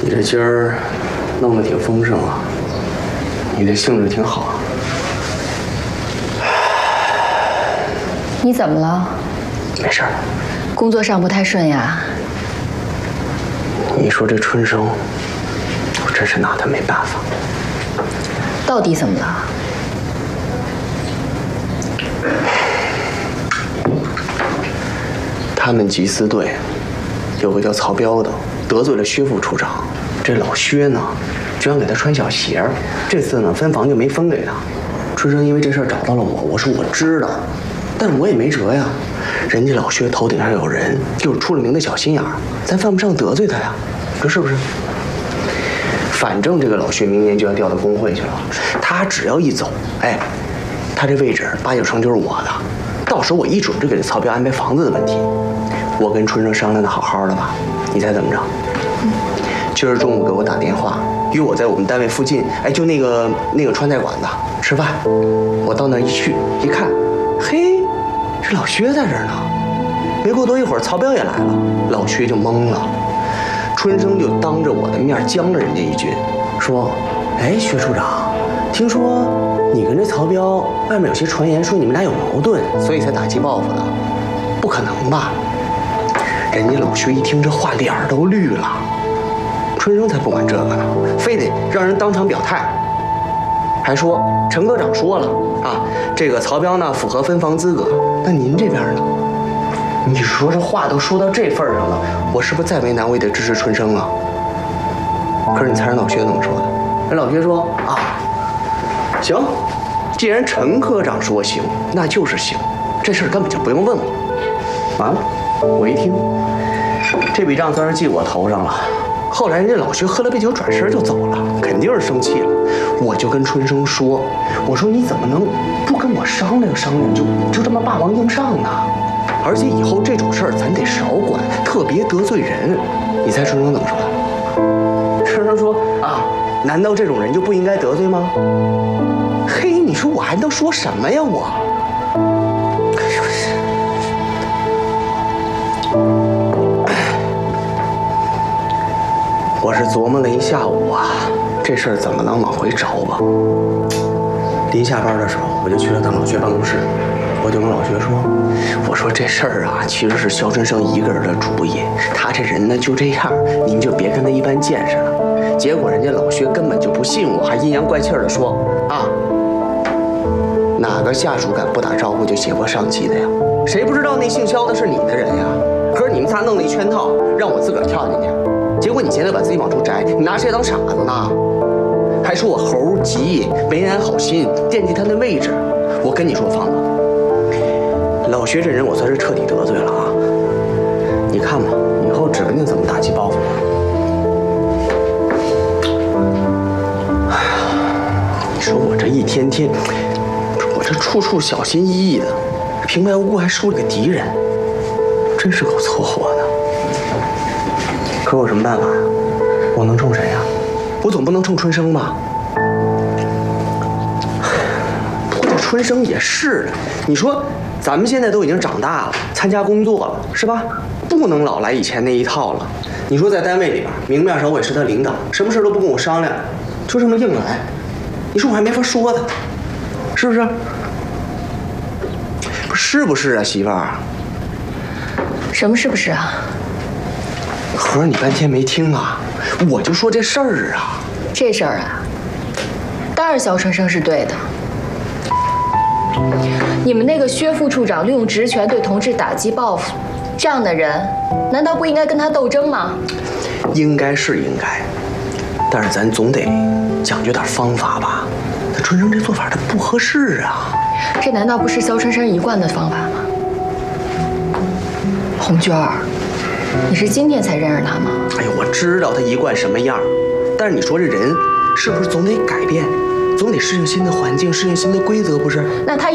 你这今儿弄得挺丰盛啊，你这兴致挺好啊。 你怎么了？ 没事儿。 工作上不太顺呀？ 你说这春生，我真是拿他没办法。 到底怎么了？ 他们缉私队有个叫曹彪的，得罪了薛副处长。这老薛呢，就想给他穿小鞋儿。这次呢，分房就没分给他。春生因为这事儿找到了我，我说我知道，但我也没辙呀。人家老薛头顶上有人，又是出了名的小心眼儿，咱犯不上得罪他呀，你说是不是？反正这个老薛明年就要调到工会去了，他只要一走，哎，他这位置8、9成就是我的。到时候我一准就给这曹彪安排房子的问题。我跟春生商量的好好的吧，你猜怎么着？今儿中午给我打电话，约我在我们单位附近，哎，就那个川菜馆子吃饭。我到那儿一去一看，嘿，这老薛在这儿呢。没过多一会儿，曹彪也来了，老薛就懵了。春生就当着我的面将了人家一军，说：“哎，薛处长，听说你跟这曹彪外面有些传言说你们俩有矛盾，所以才打击报复的，不可能吧？”人家老薛一听这话，脸儿都绿了。春生才不管这个呢，非得让人当场表态，还说陈科长说了啊，这个曹彪呢符合分房资格，那您这边呢？你说这话都说到这份上了，我是不是再为难我也得支持春生啊？可是你猜人老薛怎么说的？人老薛说啊，行，既然陈科长说行，那就是行，这事儿根本就不用问我。完了，我一听，这笔账算是记我头上了。后来人家老薛喝了杯酒转身就走了，肯定是生气了。我就跟春生说，我说你怎么能不跟我商量商量，就这么霸王硬上呢？而且以后这种事儿咱得少管，特别得罪人。你猜春生怎么说的？春生说啊，难道这种人就不应该得罪吗？嘿，你说我还能说什么呀我？我是琢磨了一下午啊，这事儿怎么能往回找吧？临下班的时候，我就去了趟老薛办公室。我就跟老薛说，我说这事儿啊，其实是肖春生一个人的主意，他这人呢就这样，您就别跟他一般见识了。结果人家老薛根本就不信我，还阴阳怪气的说啊，哪个下属敢不打招呼就胁迫上级的呀？谁不知道那姓肖的是你的人呀？可是你们仨弄了一圈套，让我自个儿跳进去，结果你现在把自己往出摘，你拿谁当傻子呢？还说我猴急，没安好心，惦记他那位置。我跟你说，芳子。老薛这人我算是彻底得罪了啊！你看吧，以后指不定怎么打击报复我。哎呀，你说我这一天天，我这处处小心翼翼的，平白无故还收了个敌人，真是够凑合的。可我有什么办法呀？我能冲谁呀？我总不能冲春生吧？不过这春生也是，你说。咱们现在都已经长大了，参加工作了，是吧？不能老来以前那一套了。你说在单位里边，明面上我也是他领导，什么事都不跟我商量，就这么硬来，你说我还没法说他，是不是？是不是啊，媳妇儿？ 什么是不是啊？ 合着你半天没听啊？我就说这事儿啊。 这事儿啊，当然肖春生是对的。你们那个薛副处长利用职权对同志打击报复，这样的人，难道不应该跟他斗争吗？ 应该是应该，但是咱总得讲究点方法吧？那春生这做法他不合适啊。 这难道不是肖春生一贯的方法吗？红娟儿，你是今天才认识他吗？ 哎呦，我知道他一贯什么样，但是你说这人是不是总得改变，总得适应新的环境，适应新的规则，不是？ 那他